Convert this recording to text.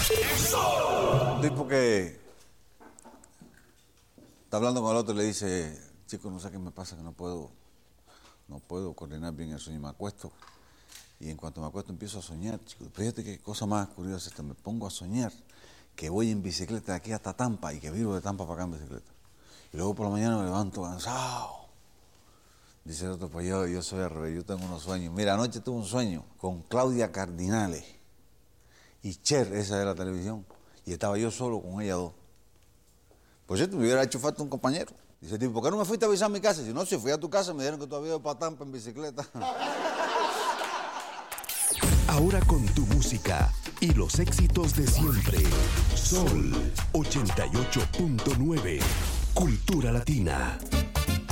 Un tipo que está hablando con el otro y le dice, chico, no sé qué me pasa, que no puedo coordinar bien el sueño, me acuesto. Y en cuanto me acuesto empiezo a soñar, chico. Fíjate qué cosa más curiosa esta, me pongo a soñar que voy en bicicleta de aquí hasta Tampa y que vivo de Tampa para acá en bicicleta. Y luego por la mañana me levanto cansado. Dice el otro, pues yo soy al revés, yo tengo unos sueños. Mira, anoche tuve un sueño con Claudia Cardinale y Cher, esa de la televisión, y estaba yo solo con ella dos. Pues esto me hubiera hecho falta un compañero. Dice el tipo, ¿por qué no me fuiste a avisar a mi casa? Dice, no, si fui a tu casa me dijeron que tú habías ido para Tampa en bicicleta. Ahora con tu música y los éxitos de siempre. Sol 88.9. Cultura Latina.